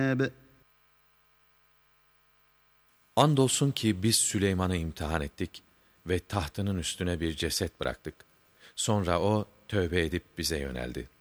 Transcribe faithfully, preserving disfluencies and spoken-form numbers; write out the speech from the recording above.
الْأَلْبَابِ. Andolsun ki biz Süleyman'ı imtihan ettik ve tahtının üstüne bir ceset bıraktık. Sonra o tövbe edip bize yöneldi.